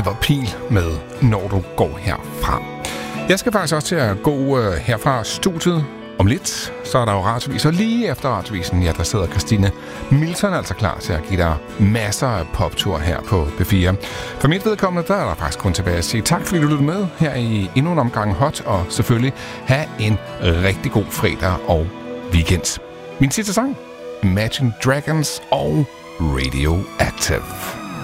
Oliver Pihl med Når du går herfra. Jeg skal faktisk også til at gå herfra studiet om lidt. Så er der jo radiovis, og lige efter radiovisen, ja, der sidder Christine Milton altså klar til at give dig masser af poptur her på B4. For mit vedkommende, der er der faktisk kun tilbage at sige tak, fordi du lyttede med her i endnu en omgang Hot, og selvfølgelig have en rigtig god fredag og weekend. Min sidste sang, Imagine Dragons og Radioactive.